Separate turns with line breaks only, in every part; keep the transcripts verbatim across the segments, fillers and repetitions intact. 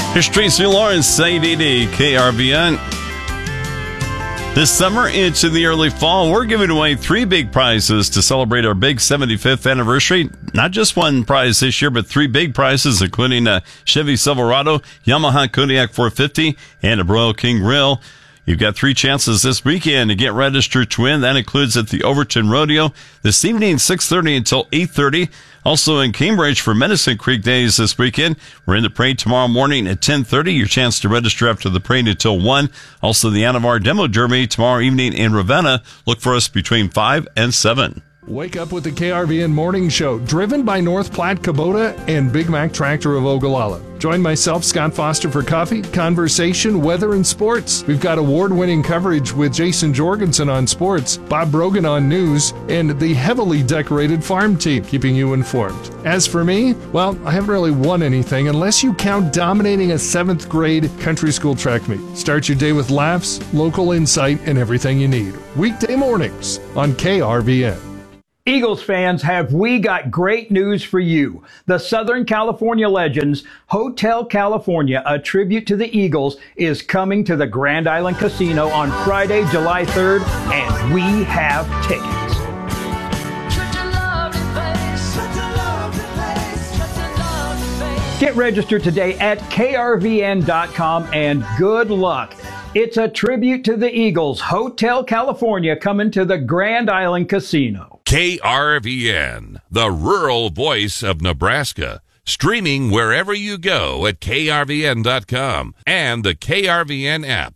Here's Tracy Lawrence, eight eighty K R V N. This summer into the early fall, we're giving away three big prizes to celebrate our big seventy-fifth anniversary. Not just one prize this year, but three big prizes, including a Chevy Silverado, Yamaha Kodiak four fifty, and a Broil King Grill. You've got three chances this weekend to get registered to win. That includes at the Overton Rodeo this evening, six thirty until eight thirty. Also in Cambridge for Medicine Creek Days this weekend. We're in the parade tomorrow morning at ten thirty. Your chance to register after the parade until one. Also the Anavar Demo Derby tomorrow evening in Ravenna. Look for us between five and seven.
Wake up with the K R V N Morning Show, driven by North Platte Kubota and Big Mac Tractor of Ogallala. Join myself, Scott Foster, for coffee, conversation, weather, and sports. We've got award-winning coverage with Jason Jorgensen on sports, Bob Brogan on news, and the heavily decorated farm team, keeping you informed. As for me, well, I haven't really won anything unless you count dominating a seventh grade country school track meet. Start your day with laughs, local insight, and everything you need. Weekday mornings on K R V N.
Eagles fans, have we got great news for you. The Southern California Legends Hotel California, a tribute to the Eagles, is coming to the Grand Island Casino on Friday, July third, and we have tickets. Get registered today at K R V N dot com and good luck. It's a tribute to the Eagles, Hotel California, coming to the Grand Island Casino.
K R V N, the rural voice of Nebraska. Streaming wherever you go at K R V N dot com and the K R V N app.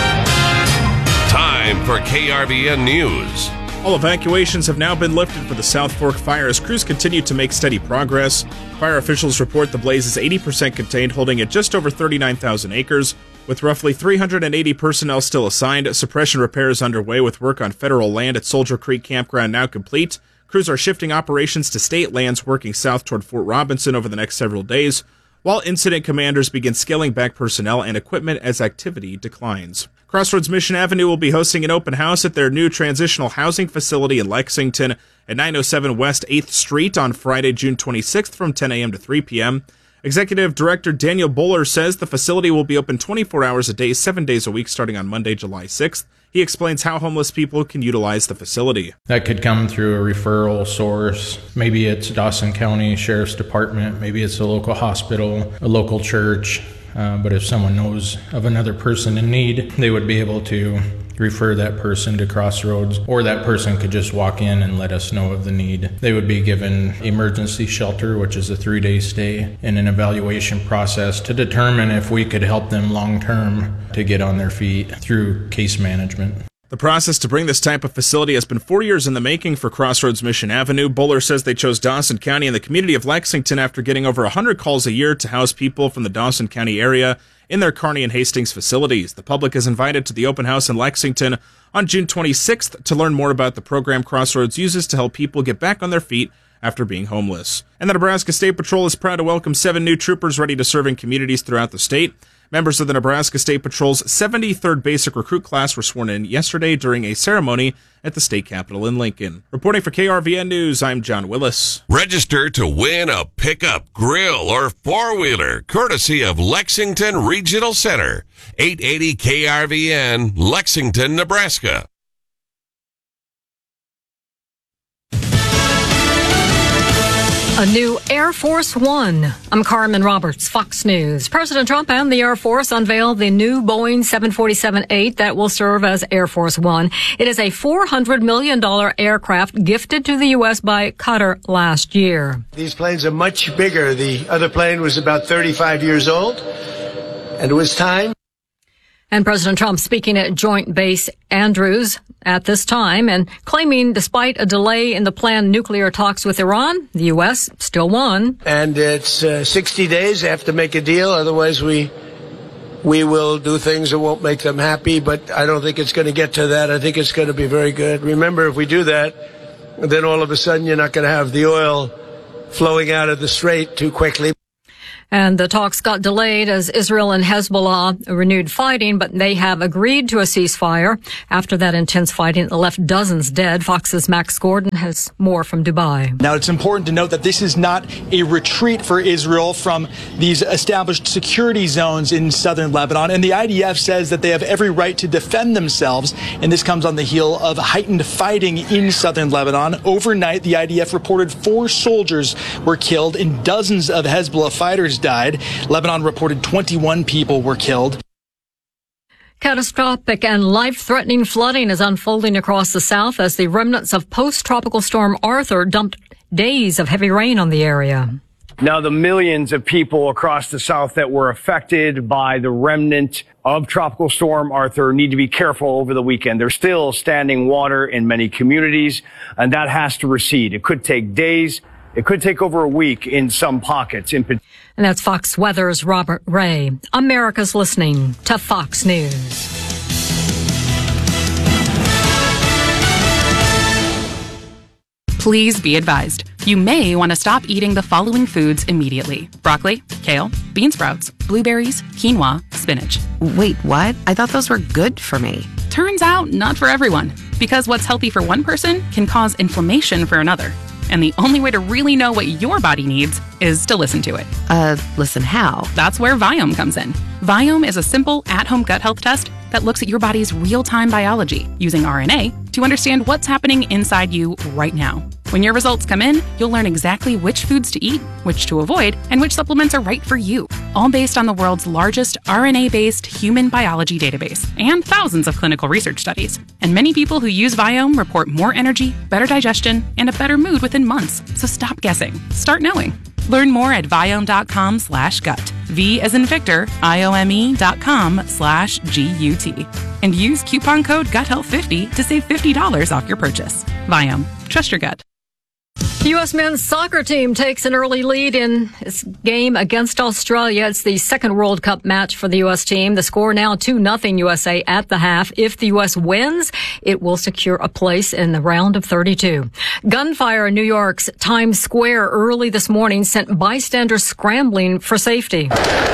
Time for K R V N News.
All evacuations have now been lifted for the South Fork fire as crews continue to make steady progress. Fire officials report the blaze is eighty percent contained, holding at just over thirty-nine thousand acres. With roughly three hundred eighty personnel still assigned, suppression repairs underway with work on federal land at Soldier Creek Campground now complete. Crews are shifting operations to state lands, working south toward Fort Robinson over the next several days, while incident commanders begin scaling back personnel and equipment as activity declines. Crossroads Mission Avenue will be hosting an open house at their new transitional housing facility in Lexington at nine oh seven West eighth Street on Friday, June twenty-sixth from ten a.m. to three p.m. Executive Director Daniel Bowler says the facility will be open twenty-four hours a day, seven days a week, starting on Monday, July sixth. He explains how homeless people can utilize the facility.
That could come through a referral source. Maybe it's Dawson County Sheriff's Department. Maybe it's a local hospital, a local church. Uh, but if someone knows of another person in need, they would be able to refer that person to Crossroads, or that person could just walk in and let us know of the need. They would be given emergency shelter, which is a three-day stay, and an evaluation process to determine if we could help them long-term to get on their feet through case management.
The process to bring this type of facility has been four years in the making for Crossroads Mission Avenue. Bowler says they chose Dawson County and the community of Lexington after getting over one hundred calls a year to house people from the Dawson County area in their Kearney and Hastings facilities. The public is invited to the open house in Lexington on June twenty-sixth to learn more about the program Crossroads uses to help people get back on their feet after being homeless. And the Nebraska State Patrol is proud to welcome seven new troopers ready to serve in communities throughout the state. Members of the Nebraska State Patrol's seventy-third Basic Recruit Class were sworn in yesterday during a ceremony at the state capitol in Lincoln. Reporting for K R V N News, I'm John Willis.
Register to win a pickup, grill, or four-wheeler, courtesy of Lexington Regional Center. eight eighty K R V N, Lexington, Nebraska.
A new Air Force One. I'm Carmen Roberts, Fox News. President Trump and the Air Force unveiled the new Boeing seven forty-seven eight that will serve as Air Force One. It is a four hundred million dollars aircraft gifted to the U S by Qatar last year.
These planes are much bigger. The other plane was about thirty-five years old, and it was time.
And President Trump speaking at Joint Base Andrews at this time and claiming despite a delay in the planned nuclear talks with Iran, the U S still won.
And it's uh, sixty days. They have to make a deal. Otherwise, we we will do things that won't make them happy. But I don't think it's going to get to that. I think it's going to be very good. Remember, if we do that, then all of a sudden you're not going to have the oil flowing out of the strait too quickly.
And the talks got delayed as Israel and Hezbollah renewed fighting, but they have agreed to a ceasefire. After that intense fighting that left dozens dead, Fox's Max Gordon has more from Dubai.
Now, it's important to note that this is not a retreat for Israel from these established security zones in southern Lebanon. And the I D F says that they have every right to defend themselves. And this comes on the heel of heightened fighting in southern Lebanon. Overnight, the I D F reported four soldiers were killed and dozens of Hezbollah fighters died. Lebanon reported twenty-one people were killed.
Catastrophic and life-threatening flooding is unfolding across the south as the remnants of post-tropical storm Arthur dumped days of heavy rain on the area.
Now, the millions of people across the south that were affected by the remnant of Tropical Storm Arthur need to be careful over the weekend. There's still standing water in many communities, and that has to recede. It could take days. It could take over a week in some pockets. In
and that's Fox Weather's Robert Ray. America's listening to Fox News.
Please be advised, you may want to stop eating the following foods immediately. Broccoli, kale, bean sprouts, blueberries, quinoa, spinach.
Wait, what? I thought those were good for me.
Turns out, not for everyone. Because what's healthy for one person can cause inflammation for another. And the only way to really know what your body needs is to listen to it.
Uh, listen how?
That's where Viome comes in. Viome is a simple, at-home gut health test that looks at your body's real-time biology using R N A to understand what's happening inside you right now. When your results come in, you'll learn exactly which foods to eat, which to avoid, and which supplements are right for you. All based on the world's largest R N A-based human biology database and thousands of clinical research studies. And many people who use Viome report more energy, better digestion, and a better mood within months. So stop guessing. Start knowing. Learn more at Viome.com slash gut. V as in Victor, I-O-M-E dot com slash G-U-T. And use coupon code gut health fifty to save fifty dollars off your purchase. Viome. Trust your gut.
The U S men's soccer team takes an early lead in its game against Australia. It's the second World Cup match for the U S team. The score now two nothing U S A at the half. If the U S wins, it will secure a place in the round of thirty-two. Gunfire in New York's Times Square early this morning sent bystanders scrambling for safety.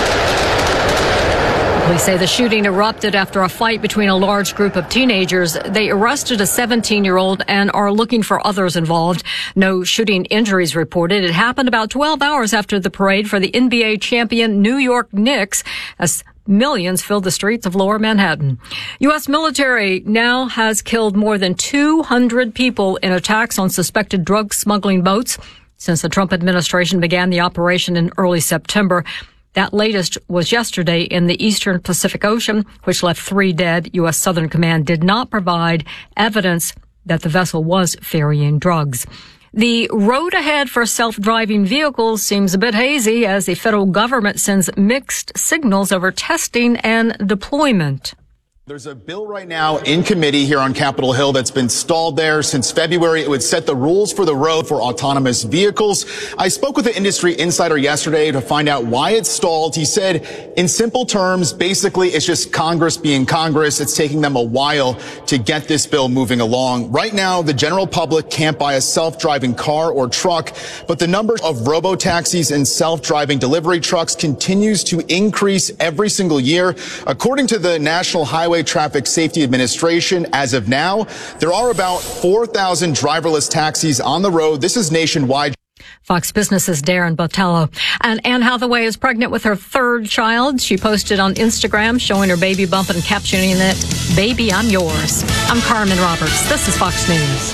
Police say the shooting erupted after a fight between a large group of teenagers. They arrested a seventeen-year-old and are looking for others involved. No shooting injuries reported. It happened about twelve hours after the parade for the N B A champion New York Knicks as millions filled the streets of Lower Manhattan. U S military now has killed more than two hundred people in attacks on suspected drug smuggling boats since the Trump administration began the operation in early September. That latest was yesterday in the Eastern Pacific Ocean, which left three dead. U S Southern Command did not provide evidence that the vessel was ferrying drugs. The road ahead for self-driving vehicles seems a bit hazy as the federal government sends mixed signals over testing and deployment.
There's a bill right now in committee here on Capitol Hill that's been stalled there since February. It would set the rules for the road for autonomous vehicles. I spoke with an industry insider yesterday to find out why it's stalled. He said, in simple terms, basically it's just Congress being Congress. It's taking them a while to get this bill moving along. Right now, the general public can't buy a self-driving car or truck, but the number of robo-taxis and self-driving delivery trucks continues to increase every single year. According to the National Highway Traffic Safety Administration, as of now, there are about four thousand driverless taxis on the road. This is nationwide.
Fox Business's Darren Botello. And Anne Hathaway is pregnant with her third child. She posted on Instagram showing her baby bump and captioning it, "Baby, I'm yours." I'm Carmen Roberts. This is Fox News.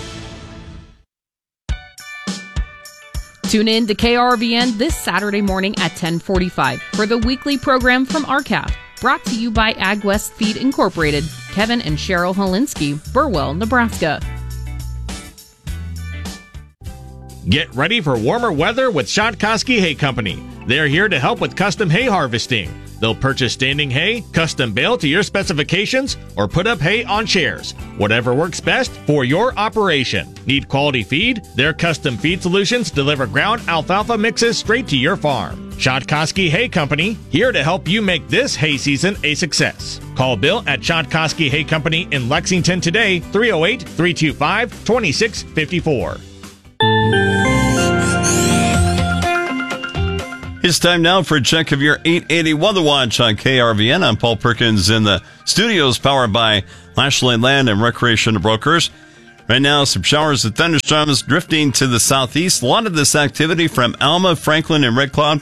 Tune in to K R V N this Saturday morning at ten forty-five for the weekly program from R C A F. Brought to you by AgWest Feed Incorporated, Kevin and Cheryl Holinsky, Burwell, Nebraska.
Get ready for warmer weather with Shotkoski Hay Company. They're here to help with custom hay harvesting. They'll purchase standing hay, custom bale to your specifications, or put up hay on chairs. Whatever works best for your operation. Need quality feed? Their custom feed solutions deliver ground alfalfa mixes straight to your farm. Shotkoski Hay Company, here to help you make this hay season a success. Call Bill at Shotkoski Hay Company in Lexington today, three oh eight, three two five, two six five four.
It's time now for a check of your eight eighty Weather Watch on K R V N. I'm Paul Perkins in the studios, powered by Lashley Land and Recreation Brokers. Right now, some showers and thunderstorms drifting to the southeast. A lot of this activity from Alma, Franklin, and Red Cloud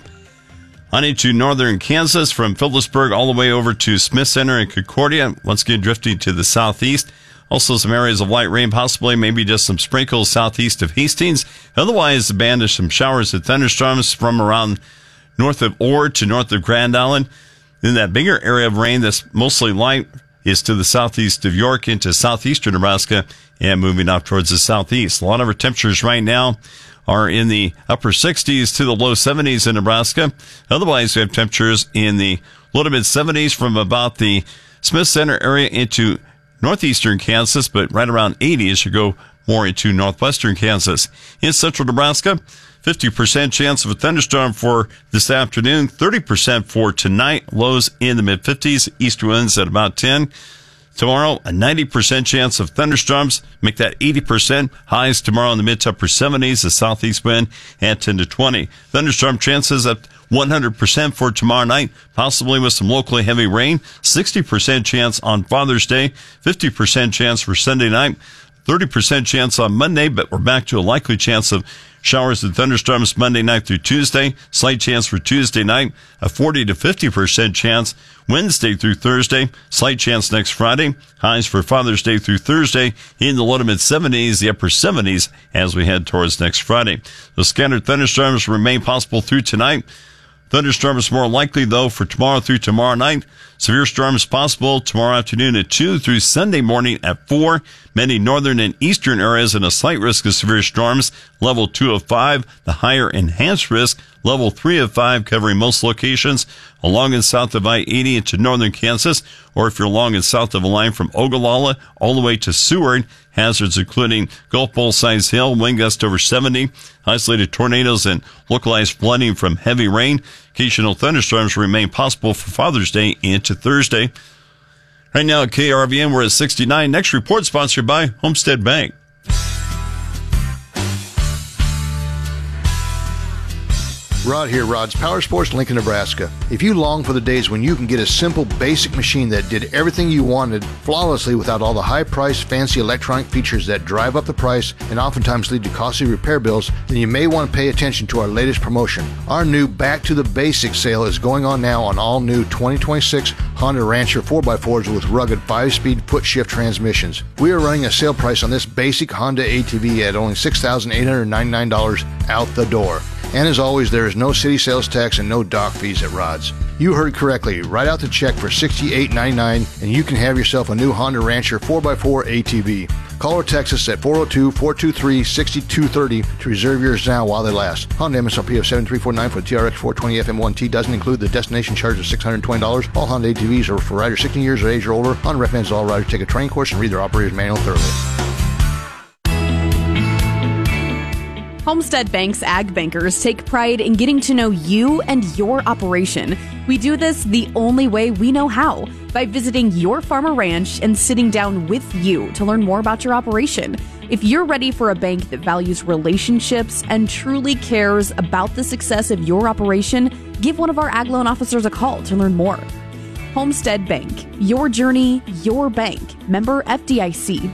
on into northern Kansas, from Phillipsburg all the way over to Smith Center and Concordia. Once again, drifting to the southeast. Also, some areas of light rain, possibly maybe just some sprinkles southeast of Hastings. Otherwise, the band of some showers and thunderstorms from around north of Orr to north of Grand Island. Then that bigger area of rain that's mostly light is to the southeast of York into southeastern Nebraska and moving up towards the southeast. A lot of our temperatures right now are in the upper sixties to the low seventies in Nebraska. Otherwise, we have temperatures in the low to mid seventies from about the Smith Center area into northeastern Kansas, but right around eighty as you go more into northwestern Kansas. In central Nebraska, fifty percent chance of a thunderstorm for this afternoon, thirty percent for tonight, lows in the mid fifties, east winds at about ten. Tomorrow, a ninety percent chance of thunderstorms, make that eighty percent. Highs tomorrow in the mid to upper seventies, the southeast wind at ten to twenty. Thunderstorm chances at one hundred percent for tomorrow night, possibly with some locally heavy rain. sixty percent chance on Father's Day, fifty percent chance for Sunday night, thirty percent chance on Monday, but we're back to a likely chance of showers and thunderstorms Monday night through Tuesday. Slight chance for Tuesday night. A forty to fifty percent chance Wednesday through Thursday. Slight chance next Friday. Highs for Father's Day through Thursday in the low to mid seventies, the upper seventies as we head towards next Friday. The scattered thunderstorms remain possible through tonight. Thunderstorms more likely, though, for tomorrow through tomorrow night. Severe storms possible tomorrow afternoon at two through Sunday morning at four. Many northern and eastern areas and a slight risk of severe storms. Level two of five. The higher enhanced risk, level three of five, covering most locations along and south of I eighty into northern Kansas, or if you're along and south of a line from Ogallala all the way to Seward. Hazards including Gulf Bowl size hail, wind gust over seventy, isolated tornadoes and localized flooding from heavy rain. Occasional thunderstorms remain possible for Father's Day into Thursday. Right now at K R V N, we're at sixty-nine. Next report sponsored by Homestead Bank.
Rod here, Rod's Power Sports, Lincoln, Nebraska. If you long for the days when you can get a simple, basic machine that did everything you wanted flawlessly without all the high-priced, fancy electronic features that drive up the price and oftentimes lead to costly repair bills, then you may want to pay attention to our latest promotion. Our new Back to the Basics sale is going on now on all new twenty twenty-six Honda Rancher four by fours with rugged five-speed foot-shift transmissions. We are running a sale price on this basic Honda A T V at only six thousand eight hundred ninety-nine dollars out the door. And as always, there is no city sales tax and no dock fees at Rod's. You heard correctly. Write out the check for sixty-eight ninety-nine and you can have yourself a new Honda Rancher four by four A T V. Call or text us at four oh two, four two three, six two three oh to reserve yours now while they last. Honda M S R P of seven three four nine for the T R X four twenty F M one T doesn't include the destination charge of six hundred twenty dollars. All Honda A T Vs are for riders sixteen years of age or older. Honda recommends all riders take a training course and read their operator's manual thoroughly.
Homestead Bank's Ag Bankers take pride in getting to know you and your operation. We do this the only way we know how, by visiting your farm or ranch and sitting down with you to learn more about your operation. If you're ready for a bank that values relationships and truly cares about the success of your operation, give one of our Ag Loan officers a call to learn more. Homestead Bank, your journey, your bank. Member F D I C.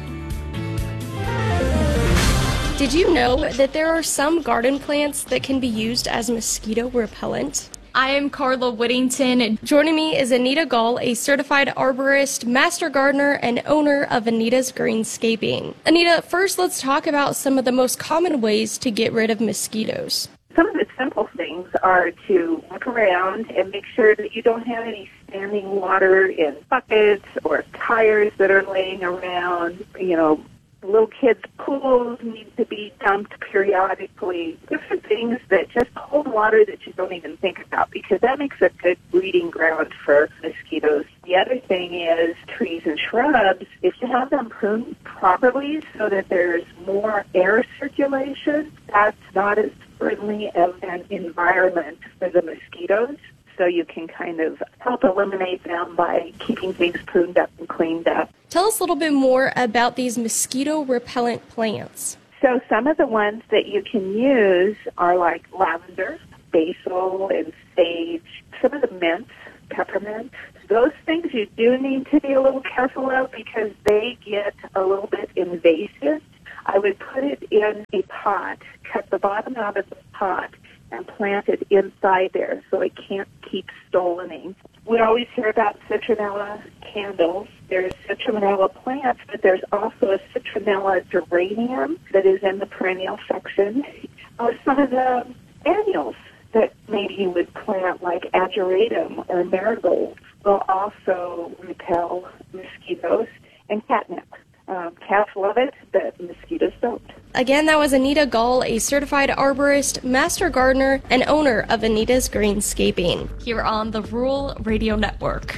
Did you know that there are some garden plants that can be used as mosquito repellent? I am Carla Whittington. Joining me is Anita Gall, a certified arborist, master gardener, and owner of Anita's Greenscaping. Anita, first let's talk about some of the most common ways to get rid of mosquitoes.
Some of the simple things are to look around and make sure that you don't have any standing water in buckets or tires that are laying around. You know, little kids' pools need to be dumped periodically. Different things that just hold water that you don't even think about, because that makes a good breeding ground for mosquitoes. The other thing is trees and shrubs. If you have them pruned properly so that there's more air circulation, that's not as friendly of an environment for the mosquitoes. So you can kind of help eliminate them by keeping things pruned up and cleaned up.
Tell us a little bit more about these mosquito repellent plants.
So some of the ones that you can use are like lavender, basil and sage, some of the mints, peppermint. Those things you do need to be a little careful of because they get a little bit invasive. I would put it in a pot, cut the bottom out of the pot, and plant it inside there so it can't keep stolaning. We always hear about citronella candles. There's citronella plants, but there's also a citronella geranium that is in the perennial section. Or some of the annuals that maybe you would plant, like ageratum or marigold, will also repel mosquitoes and catnip. Um, cats love it, but mosquitoes don't.
Again, that was Anita Gall, a certified arborist, master gardener, and owner of Anita's Greenscaping, here on the Rural Radio Network.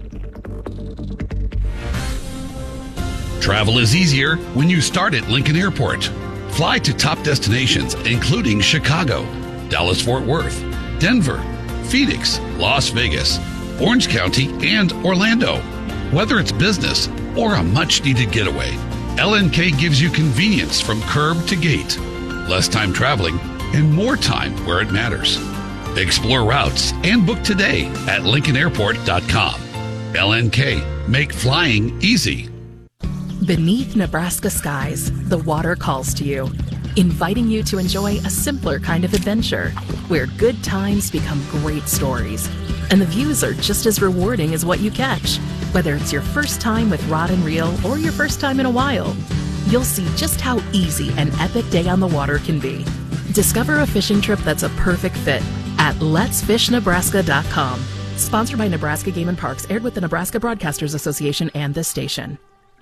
Travel is easier when you start at Lincoln Airport. Fly to top destinations, including Chicago, Dallas-Fort Worth, Denver, Phoenix, Las Vegas, Orange County, and Orlando. Whether it's business or a much-needed getaway, L N K gives you convenience from curb to gate, less time traveling, and more time where it matters. Explore routes and book today at lincoln airport dot com. L N K, make flying easy.
Beneath Nebraska skies, the water calls to you, inviting you to enjoy a simpler kind of adventure where good times become great stories. And the views are just as rewarding as what you catch. Whether it's your first time with rod and reel or your first time in a while, you'll see just how easy an epic day on the water can be. Discover a fishing trip that's a perfect fit at lets fish nebraska dot com. Sponsored by Nebraska Game and Parks, aired with the Nebraska Broadcasters Association and this station.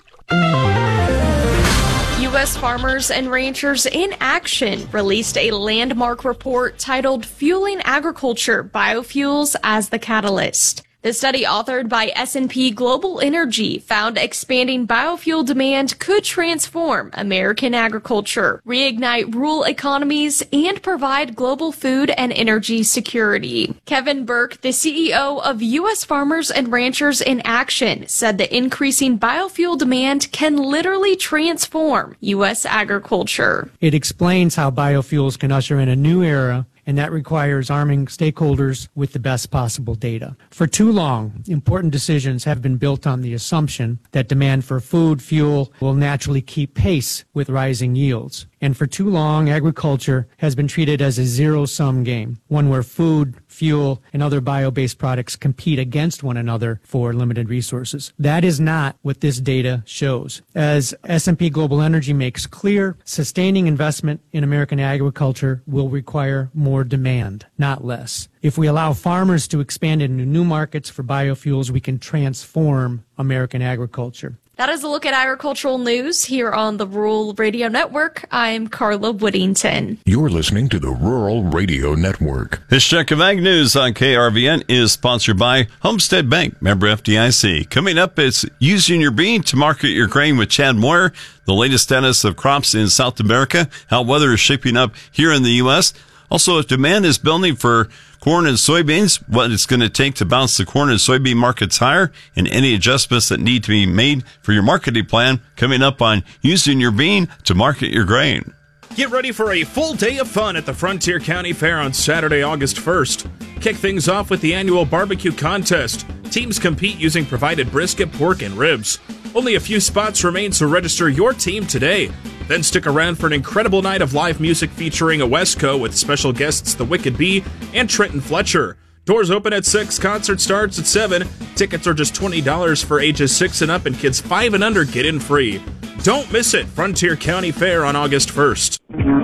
U S Farmers and Ranchers in Action released a landmark report titled Fueling Agriculture, Biofuels as the Catalyst. The study, authored by S and P Global Energy, found expanding biofuel demand could transform American agriculture, reignite rural economies, and provide global food and energy security. Kevin Burke, the C E O of U S Farmers and Ranchers in Action, said the increasing biofuel demand can literally transform U S agriculture.
It explains how biofuels can usher in a new era, and that requires arming stakeholders with the best possible data. For too long, important decisions have been built on the assumption that demand for food, fuel will naturally keep pace with rising yields. And for too long, agriculture has been treated as a zero-sum game, one where food, fuel, and other bio-based products compete against one another for limited resources. That is not what this data shows. As S and P Global Energy makes clear, sustaining investment in American agriculture will require more demand, not less. If we allow farmers to expand into new markets for biofuels, we can transform American agriculture.
That is a look at agricultural news here on the Rural Radio Network. I'm Carla Whittington.
You're listening to the Rural Radio Network.
This check of ag news on K R V N is sponsored by Homestead Bank, member F D I C. Coming up, it's using your bean to market your grain with Chad Moyer, the latest status of crops in South America, how weather is shaping up here in the U S. Also, if demand is building for corn and soybeans, what it's going to take to bounce the corn and soybean markets higher, and any adjustments that need to be made for your marketing plan, coming up on Using Your Bean to Market Your Grain.
Get ready for a full day of fun at the Frontier County Fair on Saturday, August first. Kick things off with the annual barbecue contest. Teams compete using provided brisket, pork, and ribs. Only a few spots remain, so register your team today. Then stick around for an incredible night of live music featuring a Wesco with special guests The Wicked Bee and Trenton Fletcher. Doors open at six, concert starts at seven. Tickets are just twenty dollars for ages six and up, and kids five and under get in free. Don't miss it, Frontier County Fair on August first.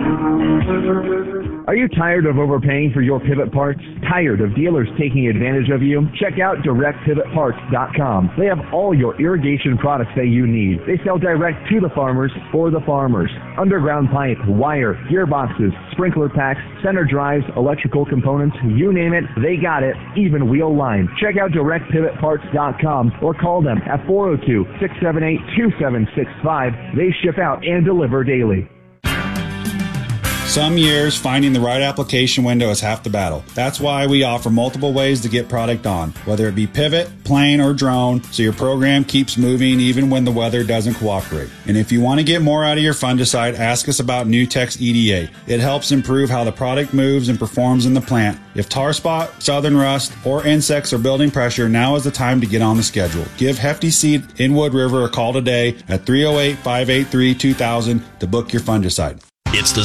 Are you tired of overpaying for your pivot parts? Tired of dealers taking advantage of you? Check out direct pivot parts dot com. They have all your irrigation products that you need. They sell direct to the farmers for the farmers. Underground pipe, wire, gearboxes, sprinkler packs, center drives, electrical components, you name it, they got it, even wheel line. Check out direct pivot parts dot com or call them at four oh two, six seven eight, two seven six five. They ship out and deliver daily.
Some years, finding the right application window is half the battle. That's why we offer multiple ways to get product on, whether it be pivot, plane, or drone, so your program keeps moving even when the weather doesn't cooperate. And if you want to get more out of your fungicide, ask us about Nutex E D A. It helps improve how the product moves and performs in the plant. If tar spot, southern rust, or insects are building pressure, now is the time to get on the schedule. Give Hefty Seed in Wood River a call today at three oh eight, five eight three, two thousand to book your fungicide.
It's the